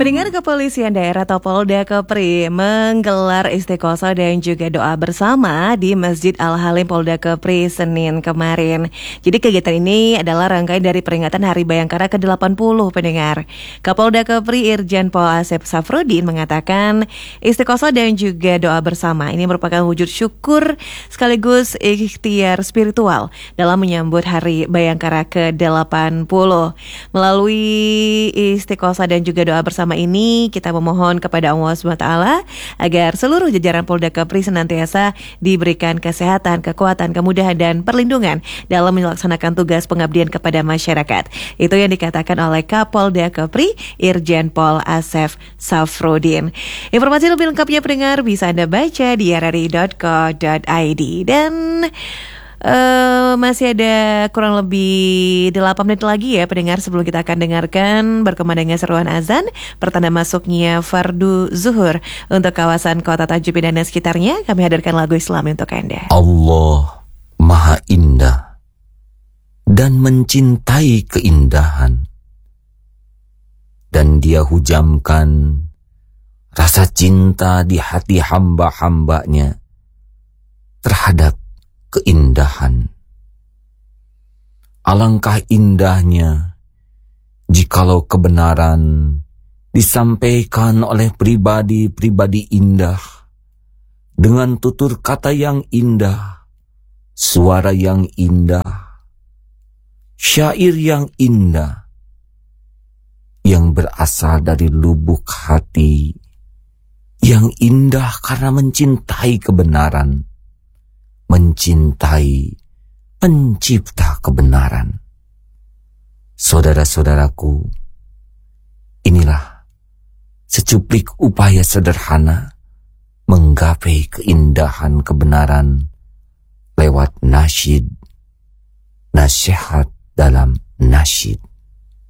Pendengar Kepolisian Daerah atau Polda Kepri menggelar istiqosah dan juga doa bersama di Masjid Al-Halim Polda Kepri Senin kemarin. Jadi kegiatan ini adalah rangkaian dari peringatan Hari Bayangkara ke-80 pendengar. Kapolda Kepri Irjen Pol Asep Safrudin mengatakan istiqosah dan juga doa bersama ini merupakan wujud syukur sekaligus ikhtiar spiritual dalam menyambut Hari Bayangkara ke-80. Melalui istiqosah dan juga doa bersama ini kita memohon kepada Allah SWT agar seluruh jajaran Polda Kepri senantiasa diberikan kesehatan, kekuatan, kemudahan dan perlindungan dalam melaksanakan tugas pengabdian kepada masyarakat. Itu yang dikatakan oleh Kapolda Kepri Irjen Pol Asep Safrudin. Informasi lebih lengkapnya pendengar bisa Anda baca di rri.co.id. Dan masih ada kurang lebih 8 menit lagi ya pendengar sebelum kita akan dengarkan berkumandangnya seruan azan pertanda masuknya fardu zuhur untuk kawasan Kota Tajupin dan sekitarnya. Kami hadirkan lagu Islami untuk Anda. Allah Maha Indah dan mencintai keindahan, dan Dia hujamkan rasa cinta di hati hamba-hambanya terhadap keindahan. Alangkah indahnya jikalau kebenaran disampaikan oleh pribadi-pribadi indah dengan tutur kata yang indah, suara yang indah, syair yang indah, yang berasal dari lubuk hati, yang indah karena mencintai kebenaran, mencintai pencipta kebenaran. Saudara-saudaraku, inilah secuplik upaya sederhana menggapai keindahan kebenaran lewat nasyid, nasihat dalam nasyid.